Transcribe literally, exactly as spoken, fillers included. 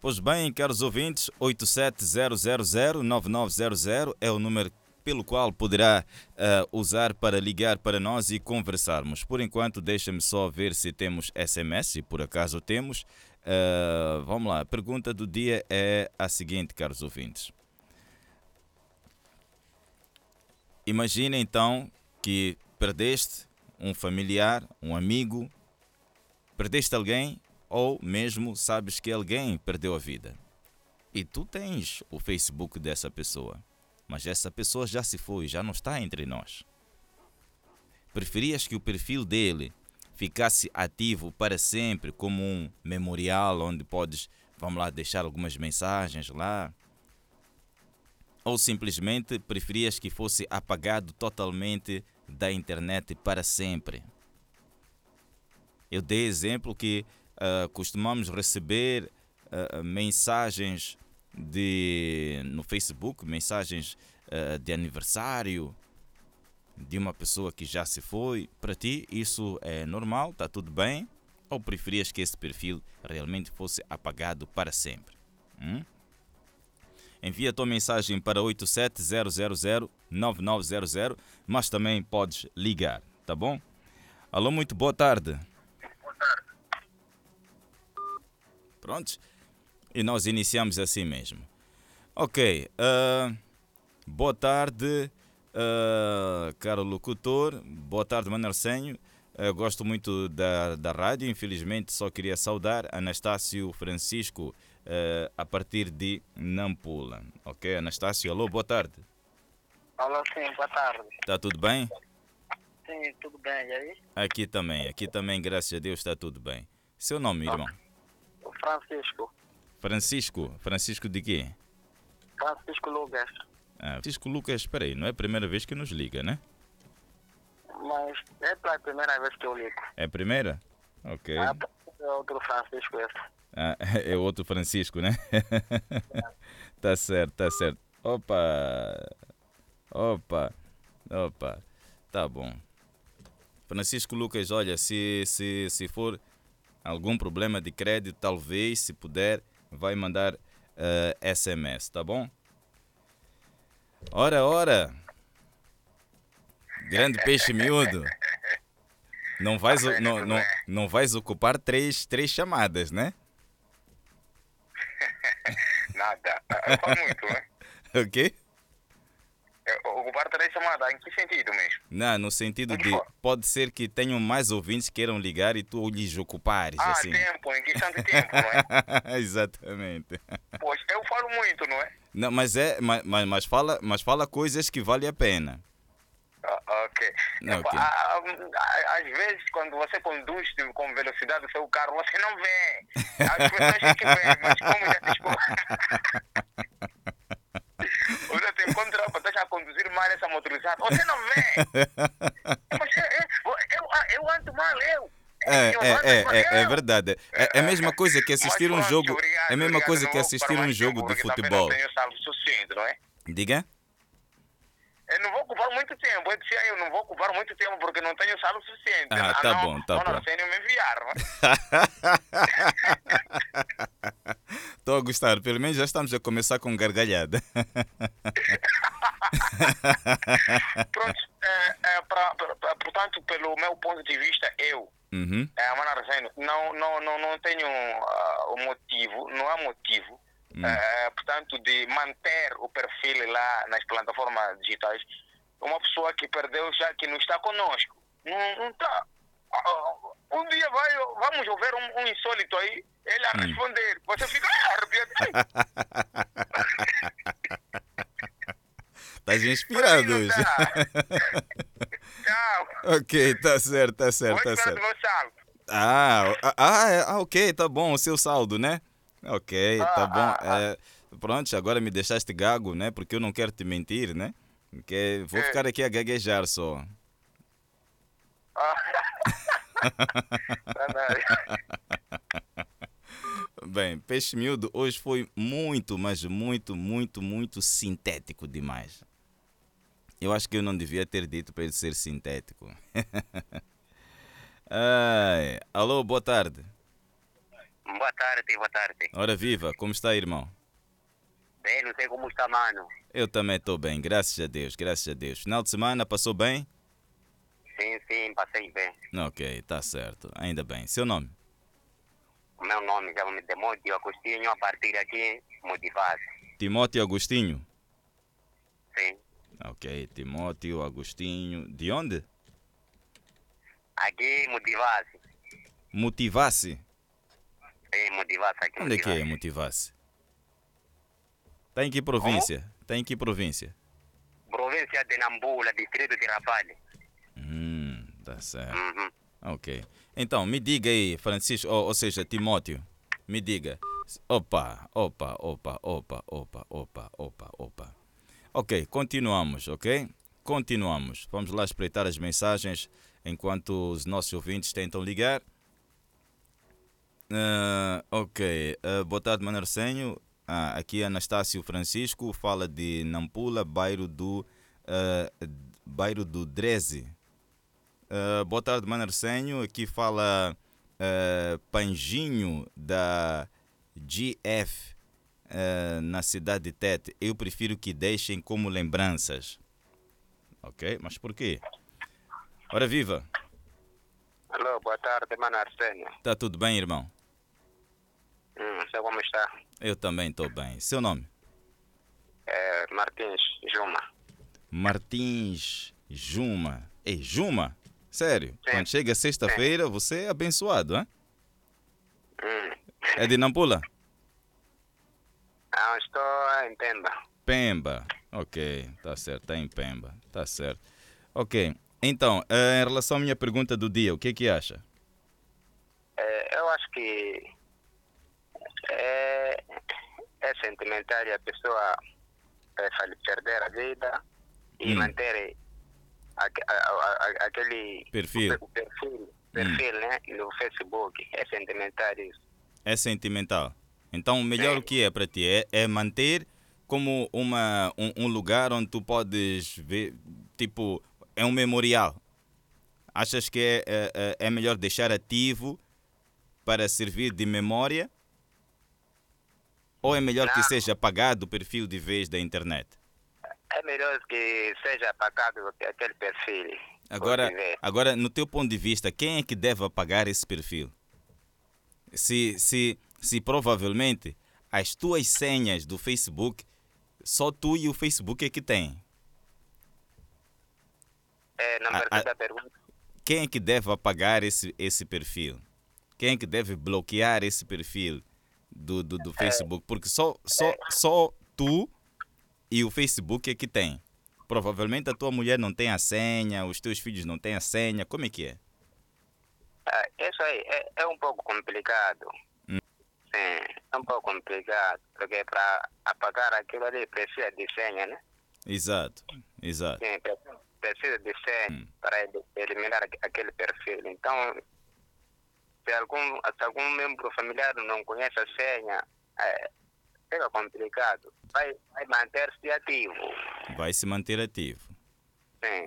Pois bem, caros ouvintes, oito sete zero zero zero nove nove zero zero é o número pelo qual poderá uh, usar para ligar para nós e conversarmos. Por enquanto, deixa-me só ver se temos S M S, se por acaso temos. Uh, vamos lá, a pergunta do dia é a seguinte, caros ouvintes. Imagina então que perdeste um familiar, um amigo, perdeste alguém ou mesmo sabes que alguém perdeu a vida. E tu tens o Facebook dessa pessoa, mas essa pessoa já se foi, já não está entre nós. Preferias que o perfil dele ficasse ativo para sempre como um memorial onde podes, vamos lá, deixar algumas mensagens lá? Ou simplesmente preferias que fosse apagado totalmente da internet para sempre? Eu dei exemplo que uh, costumamos receber uh, mensagens de, no Facebook, mensagens uh, de aniversário de uma pessoa que já se foi. Para ti isso é normal, está tudo bem? Ou preferias que esse perfil realmente fosse apagado para sempre? Hum? Envia a tua mensagem para oito sete zero zero zero nove nove zero zero, mas também podes ligar, tá bom? Alô, muito boa tarde. Boa tarde. Prontos? E nós iniciamos assim mesmo. Ok, uh, boa tarde, uh, caro locutor, boa tarde, Mano Arsenio. Eu gosto muito da, da rádio, infelizmente só queria saudar Anastácio Francisco, Uh, a partir de Nampula. Ok, Anastácio, alô, boa tarde. Alô, sim, boa tarde. Está tudo bem? Sim, tudo bem, e aí? Aqui também, aqui também, graças a Deus, está tudo bem. Seu nome, irmão? O Francisco. Francisco? Francisco de quê? Francisco Lucas. Ah, Francisco Lucas, espera aí, não é a primeira vez que nos liga, né? Mas é pela primeira vez que eu ligo. É a primeira? Ok. Ah, é outro Francisco esse. Ah, é outro Francisco, né? Tá certo, tá certo. Opa! Opa! Opa! Tá bom. Francisco Lucas, olha, se, se, se for algum problema de crédito, talvez, se puder, vai mandar uh, S M S, tá bom? Ora, ora! Grande peixe miúdo! Não vais, não, não, não vais ocupar três, três chamadas, né? Nada. Eu falo muito, né? O quê? Ocupar três chamadas, em que sentido mesmo? Não, no sentido de pode ser que tenham mais ouvintes que queiram ligar e tu lhes ocupares, ah, assim. Ah, tempo, em questão de tempo, não é? Exatamente. Pois, eu falo muito, não é? Não, mas é, mas, mas, mas, fala, mas fala coisas que valem a pena. Ah, ok. Ok. Ah, ah, às vezes, quando você conduz com velocidade o seu carro, você não vê. As pessoas que vêm, mas como já te explico. Você te encontra quando estás a conduzir mal essa motorizada, você não vê. Mas eu, eu, eu ando mal, eu. É, é, é, é, é verdade. É, é a mesma coisa que assistir um jogo. Obrigado, é a mesma obrigado, coisa que assistir um jogo tempo, de futebol. Não tenho saldo suficiente, não é? Diga? Eu não vou ocupar muito tempo. Eu disse, eu não vou ocupar muito tempo porque não tenho saldo suficiente. Ah, ah tá não, bom, tá não, bom. Não sei nem me enviar, não é? Estou a gostar, pelo menos já estamos a começar com gargalhada. Pronto, é, é, pra, pra, pra, portanto, pelo meu ponto de vista, eu, uhum. é, Mano Arsenio, não, não, não, não tenho o uh, motivo, não há motivo, uhum. é, portanto, de manter o perfil lá nas plataformas digitais. Uma pessoa que perdeu já, que não está conosco. Não, não está. Um dia vai, vamos ouvir um, um insólito aí, ele a hum. responder. Você fica arrepiado. Estás inspirado hoje. Tchau. Ok, tá certo, tá certo, tá certo. Meu saldo. Ah, ah, ah, ok, tá bom, o seu saldo, né? Ok, ah, tá bom. Ah, ah. É, pronto, agora me deixaste gago, né? Porque eu não quero te mentir, né? Porque vou é. ficar aqui a gaguejar só. Bem, peixe miúdo hoje foi muito, mas muito, muito, muito sintético demais. Eu acho que eu não devia ter dito para ele ser sintético. Ai, alô, boa tarde. Boa tarde, boa tarde. Ora viva, como está, irmão? Bem, não sei como está, mano. Eu também estou bem, graças a Deus, graças a Deus. Final de semana passou bem? Sim, sim, passei bem. Ok, tá certo, ainda bem. Seu nome? O meu nome chama-me Timóteo Agostinho, a partir daqui, motivado. Timóteo Agostinho. Sim. Ok, Timóteo Agostinho. De onde? Aqui, motivado. Motivasse. Sim, motivado aqui. Onde é que é Motivasse. Motivasse? Está em que província? Está em que província? Província de Nampula, distrito de Rafale. Hum, tá certo. Uhum. Ok. Então, me diga aí, Francisco, ou, ou seja, Timóteo, me diga. Opa, opa, opa, opa, opa, opa, opa, opa. Ok, continuamos, ok? Continuamos. Vamos lá espreitar as mensagens enquanto os nossos ouvintes tentam ligar. Uh, ok, uh, boa tarde, Manarsenho. Ah, aqui é Anastácio Francisco, fala de Nampula, bairro do, uh, bairro do Dreze. Uh, boa tarde, Manarsenho. Aqui fala uh, Panjinho da G F uh, na cidade de Tete. Eu prefiro que deixem como lembranças. Ok, mas por quê? Ora viva. Alô, boa tarde, mano Arsenio. Tá tudo bem, irmão? Hum, sei como está. Eu também estou bem. Seu nome? É Martins Juma. Martins Juma. Ei, Juma? Sério? Sim. Quando chega sexta-feira, você é abençoado, hein? Hum. É de Nampula? Não, estou em Pemba. Pemba. Ok, tá certo, tá em Pemba. Tá certo. Ok, então, eh, em relação à minha pergunta do dia, o que é que acha? É, eu acho que é, é sentimental e a pessoa prefere perder a vida e Hum. manter aque- a- a- a- aquele Perfil. o perfil, perfil né, no Facebook. É sentimental isso. É sentimental. Então, o melhor Sim. o que é para ti é, é manter como uma, um, um lugar onde tu podes ver, tipo, é um memorial. Achas que é, é, é é melhor deixar ativo para servir de memória? Ou é melhor que Não. seja apagado o perfil de vez da internet? É melhor que seja apagado aquele perfil. Agora, por viver. agora, no teu ponto de vista, quem é que deve apagar esse perfil? Se, se, se provavelmente as tuas senhas do Facebook, só tu e o Facebook é que tem. É, na a- verdade, a- a pergunta Quem é que deve apagar esse, esse perfil? Quem é que deve bloquear esse perfil do, do, do Facebook? Porque só, só, só tu e o Facebook é que tem. Provavelmente a tua mulher não tem a senha, os teus filhos não têm a senha. Como é que é? é, isso aí é, é um pouco complicado. Hum. Sim, é um pouco complicado. Porque para apagar aquilo ali precisa de senha, né? Exato, exato. Sim, pre- precisa de senha Hum. para ele- eliminar aque- aquele perfil. Então, se algum, se algum membro familiar não conhece a senha, é, fica complicado. Vai, vai manter-se ativo. Vai se manter ativo. Sim.